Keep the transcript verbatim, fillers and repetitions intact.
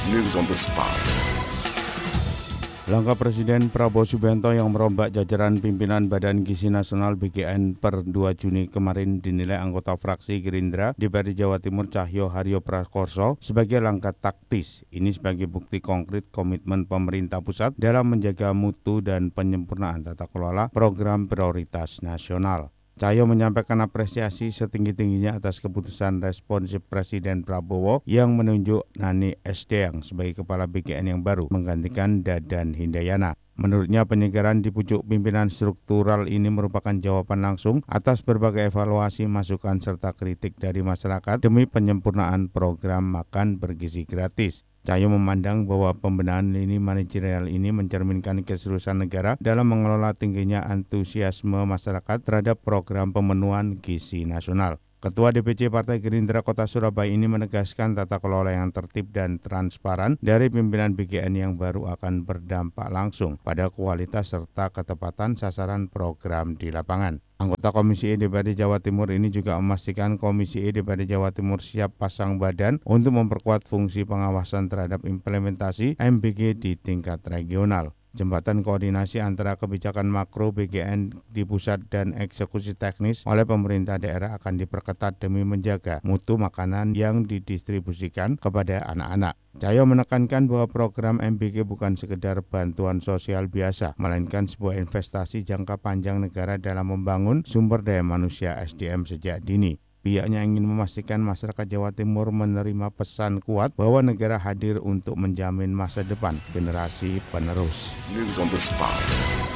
News on the spot. Langkah Presiden Prabowo Subianto yang merombak jajaran pimpinan Badan Gizi Nasional B G N per dua Juni kemarin dinilai anggota fraksi Gerindra D P R D Jawa Timur Cahyo Haryo Prakoso sebagai langkah taktis. Ini sebagai bukti konkret komitmen pemerintah pusat dalam menjaga mutu dan penyempurnaan tata kelola program prioritas nasional. Cahyo menyampaikan apresiasi setinggi-tingginya atas keputusan responsif Presiden Prabowo yang menunjuk Nani Esdeyang sebagai Kepala B G N yang baru menggantikan Dadan Hindayana. Menurutnya penyegaran di pucuk pimpinan struktural ini merupakan jawaban langsung atas berbagai evaluasi, masukan, serta kritik dari masyarakat demi penyempurnaan program makan bergizi gratis. Cahyo memandang bahwa pembenahan lini manajerial ini mencerminkan keseriusan negara dalam mengelola tingginya antusiasme masyarakat terhadap program pemenuhan gizi nasional. Ketua D P C Partai Gerindra Kota Surabaya ini menegaskan tata kelola yang tertib dan transparan dari pimpinan B G N yang baru akan berdampak langsung pada kualitas serta ketepatan sasaran program di lapangan. Anggota Komisi E D P R D Jawa Timur ini juga memastikan Komisi E D P R D Jawa Timur siap pasang badan untuk memperkuat fungsi pengawasan terhadap implementasi M B G di tingkat regional. Jembatan koordinasi antara kebijakan makro B G N di pusat dan eksekusi teknis oleh pemerintah daerah akan diperketat demi menjaga mutu makanan yang didistribusikan kepada anak-anak. Cahyo menekankan bahwa program M B G bukan sekedar bantuan sosial biasa, melainkan sebuah investasi jangka panjang negara dalam membangun sumber daya manusia S D M sejak dini. Pihaknya ingin memastikan masyarakat Jawa Timur menerima pesan kuat bahwa negara hadir untuk menjamin masa depan generasi penerus. News on the spot.